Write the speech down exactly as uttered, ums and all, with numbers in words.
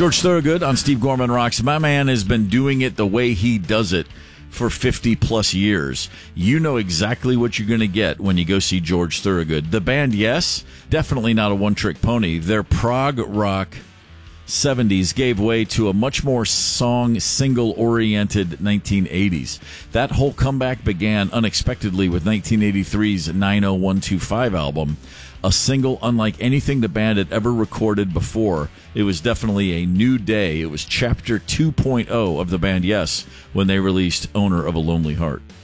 George Thorogood on Steve Gorman Rocks. My man has been doing it the way he does it for fifty plus years. You know exactly what you're going to get when you go see George Thorogood. The band, yes, definitely not a one-trick pony. Their prog rock seventies gave way to a much more song, single-oriented nineteen eighties. That whole comeback began unexpectedly with nineteen eighty-three's nine oh one two five album, a single unlike anything the band had ever recorded before. It was definitely a new day. It was chapter two point oh of the band, yes, when they released Owner of a Lonely Heart.